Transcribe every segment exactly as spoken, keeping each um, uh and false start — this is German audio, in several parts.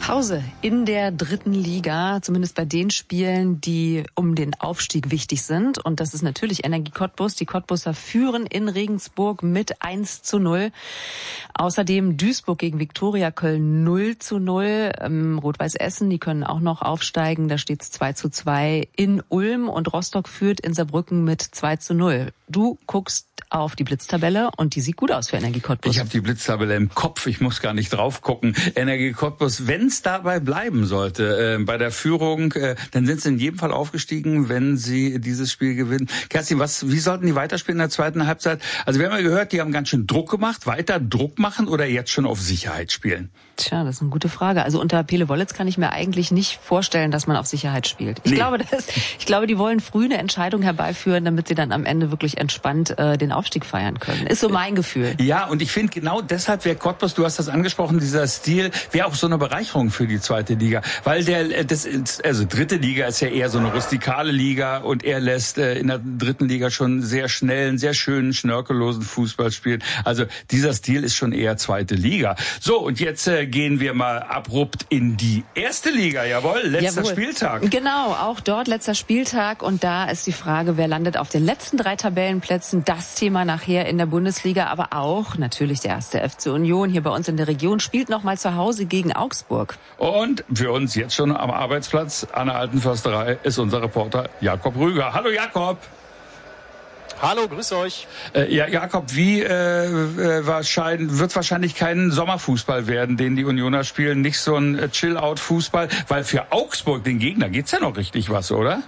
Pause in der dritten Liga, zumindest bei den Spielen, die um den Aufstieg wichtig sind. Und das ist natürlich Energie Cottbus. Die Cottbuser führen in Regensburg mit eins zu null. Außerdem Duisburg gegen Viktoria Köln null zu null. Ähm, Rot-Weiß Essen, die können auch noch aufsteigen. Da steht es zwei zu zwei in Ulm. Und Rostock führt in Saarbrücken mit zwei zu null. Du guckst auf die Blitztabelle und die sieht gut aus für Energie Cottbus. Ich habe die Blitztabelle im Kopf, ich muss gar nicht drauf gucken. Energie Cottbus, wenn es dabei bleiben sollte, äh, bei der Führung, äh, dann sind sie in jedem Fall aufgestiegen, wenn sie dieses Spiel gewinnen. Kerstin, was, wie sollten die weiterspielen in der zweiten Halbzeit? Also wir haben ja gehört, die haben ganz schön Druck gemacht. Weiter Druck machen oder jetzt schon auf Sicherheit spielen? Tja, das ist eine gute Frage. Also unter Pele Wollitz kann ich mir eigentlich nicht vorstellen, dass man auf Sicherheit spielt. Ich, nee. glaube, das, ich glaube, die wollen früh eine Entscheidung herbeiführen, damit sie dann am Ende wirklich entspannt äh, den Aufstieg feiern können. Ist so mein Gefühl. Ja, und ich finde genau deshalb wäre Cottbus, du hast das angesprochen, dieser Stil wäre auch so eine Bereicherung für die zweite Liga. Weil der, das ist, also dritte Liga ist ja eher so eine rustikale Liga und er lässt äh, in der dritten Liga schon sehr schnellen, sehr schönen, schnörkellosen Fußball spielen. Also dieser Stil ist schon eher zweite Liga. So, und jetzt äh, gehen wir mal abrupt in die erste Liga. Jawohl, letzter Jawohl. Spieltag. Genau, auch dort letzter Spieltag. Und da ist die Frage, wer landet auf den letzten drei Tabellenplätzen. Das Thema nachher in der Bundesliga, aber auch natürlich der erste F C Union hier bei uns in der Region spielt noch mal zu Hause gegen Augsburg. Und für uns jetzt schon am Arbeitsplatz an der Alten Försterei ist unser Reporter Jakob Rüger. Hallo Jakob. Hallo, grüß euch. Äh, ja, Jakob, wie äh, wahrscheinlich, wird wahrscheinlich kein Sommerfußball werden, den die Unioner spielen, nicht so ein äh, Chill-Out-Fußball, weil für Augsburg, den Gegner, geht's ja noch richtig was, oder?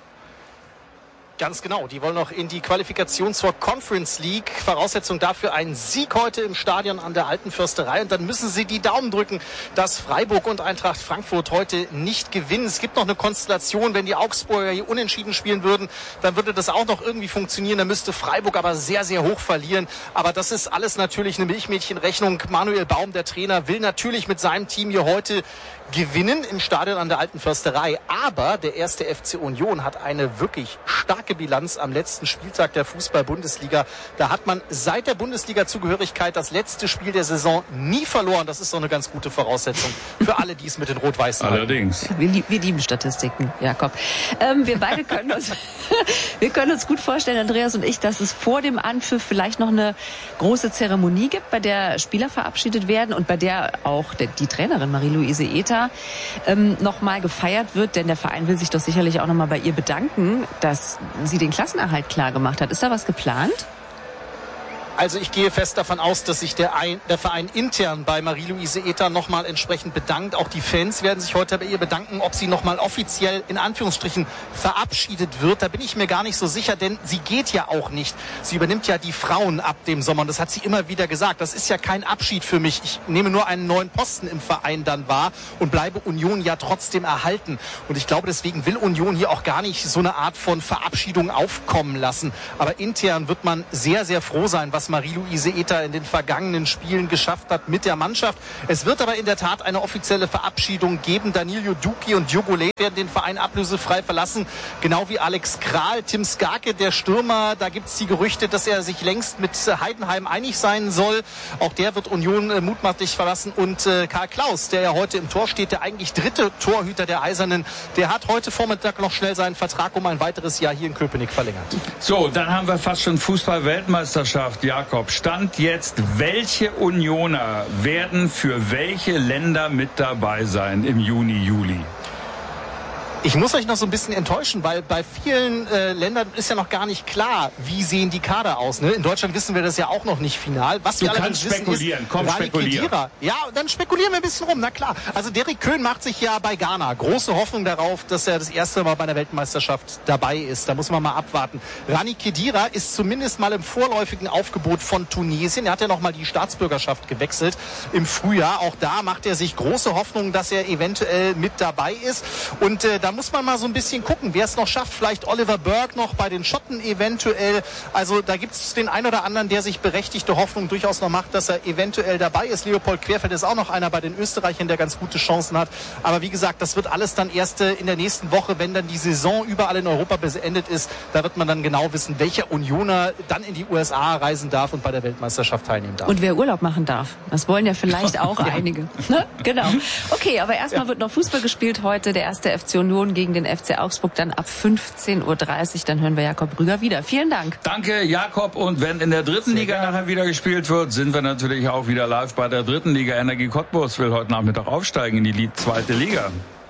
Ganz genau, die wollen noch in die Qualifikation zur Conference League. Voraussetzung dafür ein Sieg heute im Stadion an der Alten Försterei. Und dann müssen sie die Daumen drücken, dass Freiburg und Eintracht Frankfurt heute nicht gewinnen. Es gibt noch eine Konstellation, wenn die Augsburger hier unentschieden spielen würden, dann würde das auch noch irgendwie funktionieren. Dann müsste Freiburg aber sehr, sehr hoch verlieren. Aber das ist alles natürlich eine Milchmädchenrechnung. Manuel Baum, der Trainer, will natürlich mit seinem Team hier heute gewinnen im Stadion an der Alten Försterei. Aber der erste F C Union hat eine wirklich starke Bilanz am letzten Spieltag der Fußball-Bundesliga. Da hat man seit der Bundesliga-Zugehörigkeit das letzte Spiel der Saison nie verloren. Das ist doch eine ganz gute Voraussetzung für alle, die es mit den Rot-Weißen haben. Allerdings. Wir, wir lieben Statistiken, Jakob. Ähm, wir beide können uns, wir können uns gut vorstellen, Andreas und ich, dass es vor dem Anpfiff vielleicht noch eine große Zeremonie gibt, bei der Spieler verabschiedet werden und bei der auch der, die Trainerin Marie-Louise Ether ähm, nochmal gefeiert wird, denn der Verein will sich doch sicherlich auch nochmal bei ihr bedanken, dass sie den Klassenerhalt klar gemacht hat. Ist da was geplant? Also ich gehe fest davon aus, dass sich der, Ein, der Verein intern bei Marie-Louise Ether nochmal entsprechend bedankt. Auch die Fans werden sich heute bei ihr bedanken, ob sie nochmal offiziell in Anführungsstrichen verabschiedet wird. Da bin ich mir gar nicht so sicher, denn sie geht ja auch nicht. Sie übernimmt ja die Frauen ab dem Sommer und das hat sie immer wieder gesagt. Das ist ja kein Abschied für mich. Ich nehme nur einen neuen Posten im Verein dann wahr und bleibe Union ja trotzdem erhalten. Und ich glaube, deswegen will Union hier auch gar nicht so eine Art von Verabschiedung aufkommen lassen. Aber intern wird man sehr, sehr froh sein, was Marie-Louise Ether in den vergangenen Spielen geschafft hat mit der Mannschaft. Es wird aber in der Tat eine offizielle Verabschiedung geben. Danilo Duki und Diogo Lé werden den Verein ablösefrei verlassen. Genau wie Alex Kral. Tim Skarke, der Stürmer, da gibt es die Gerüchte, dass er sich längst mit Heidenheim einig sein soll. Auch der wird Union äh, mutmaßlich verlassen. Und äh, Karl Klaus, der ja heute im Tor steht, der eigentlich dritte Torhüter der Eisernen, der hat heute Vormittag noch schnell seinen Vertrag um ein weiteres Jahr hier in Köpenick verlängert. So, dann haben wir fast schon Fußball-Weltmeisterschaft. Jakob, Stand jetzt, welche Unioner werden für welche Länder mit dabei sein im Juni, Juli? Ich muss euch noch so ein bisschen enttäuschen, weil bei vielen äh, Ländern ist ja noch gar nicht klar, wie sehen die Kader aus. Ne? In Deutschland wissen wir das ja auch noch nicht final. Was du wir kannst wissen spekulieren, ist, komm, spekulieren. Ja, dann spekulieren wir ein bisschen rum, na klar. Also Derrick Köhn macht sich ja bei Ghana große Hoffnung darauf, dass er das erste Mal bei einer Weltmeisterschaft dabei ist. Da muss man mal abwarten. Rani Khedira ist zumindest mal im vorläufigen Aufgebot von Tunesien. Er hat ja noch mal die Staatsbürgerschaft gewechselt im Frühjahr. Auch da macht er sich große Hoffnung, dass er eventuell mit dabei ist. Und äh, da da muss man mal so ein bisschen gucken, wer es noch schafft. Vielleicht Oliver Burke noch bei den Schotten eventuell. Also da gibt es den einen oder anderen, der sich berechtigte Hoffnung durchaus noch macht, dass er eventuell dabei ist. Leopold Querfeld ist auch noch einer bei den Österreichern, der ganz gute Chancen hat. Aber wie gesagt, das wird alles dann erst in der nächsten Woche, wenn dann die Saison überall in Europa beendet ist. Da wird man dann genau wissen, welcher Unioner dann in die U S A reisen darf und bei der Weltmeisterschaft teilnehmen darf. Und wer Urlaub machen darf. Das wollen ja vielleicht auch ja. einige. Ne? Genau. Okay, aber erstmal ja. wird noch Fußball gespielt heute. Der erste F C Union gegen den F C Augsburg dann ab fünfzehn Uhr dreißig. Dann hören wir Jakob Rüger wieder. Vielen Dank. Danke, Jakob. Und wenn in der dritten Liga nachher wieder gespielt wird, sind wir natürlich auch wieder live bei der dritten Liga. Energie Cottbus will heute Nachmittag aufsteigen in die zweite Liga.